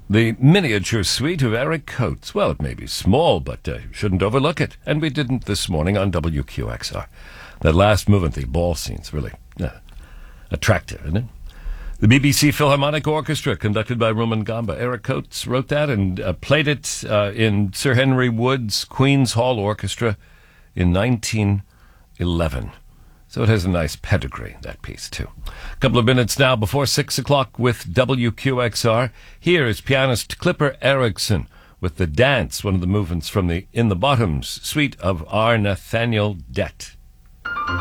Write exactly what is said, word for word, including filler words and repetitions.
The miniature suite of Eric Coates. Well, it may be small, but uh, you shouldn't overlook it. And we didn't this morning on W Q X R. That last movement, the ball scene's really uh, attractive, isn't it? The B B C Philharmonic Orchestra, conducted by Rumen Gamba. Eric Coates wrote that and uh, played it uh, in Sir Henry Wood's Queen's Hall Orchestra in nineteen eleven. So it has a nice pedigree, that piece, too. A couple of minutes now before six o'clock with W Q X R. Here is pianist Clipper Erickson with The Dance, one of the movements from the In the Bottoms suite of R. Nathaniel Dett.